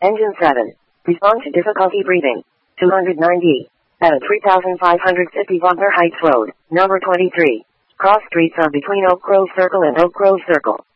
Engine 7. Respond to difficulty breathing. 290. At 3,550 Wagner Heights Road, number 23. Cross streets are between Oak Grove Circle and Oak Grove Circle.